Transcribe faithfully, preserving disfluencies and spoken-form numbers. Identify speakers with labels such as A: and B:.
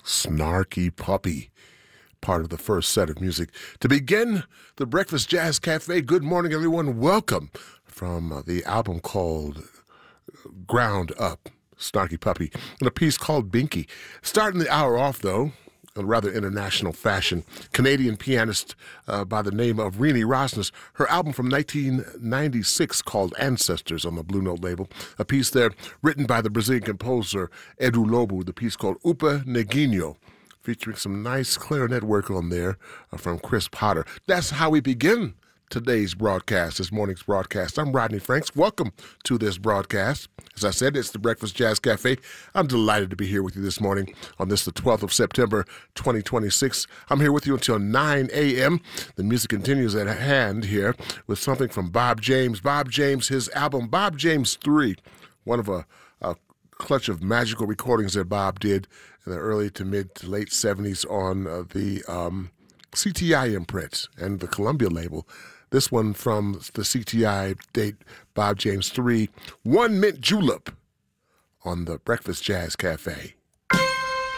A: Snarky Puppy, part of the first set of music. To begin the Breakfast Jazz Cafe, good morning, everyone. Welcome from uh, the album called Ground Up, Snarky Puppy, and a piece called Binky. Starting the hour off, though, in a rather international fashion, Canadian pianist uh, by the name of Renee Rosnes, her album from nineteen ninety-six called Ancestors on the Blue Note label, a piece there written by the Brazilian composer Edu Lobo, the piece called Upa Neguinho, featuring some nice clarinet work on there uh, from Chris Potter. That's how we begin today's broadcast, this morning's broadcast. I'm Rodney Franks. Welcome to this broadcast. As I said, it's the Breakfast Jazz Cafe. I'm delighted to be here with you this morning on this, the twelfth of September, twenty twenty-six. I'm here with you until nine a.m. The music continues at hand here with something from Bob James. Bob James, his album, Bob James three, one of a, a clutch of magical recordings that Bob did in the early to mid to late seventies on uh, the um, C T I imprint and the Columbia label. This one from the C T I date, Bob James three, One Mint Julep on the Breakfast Jazz Cafe.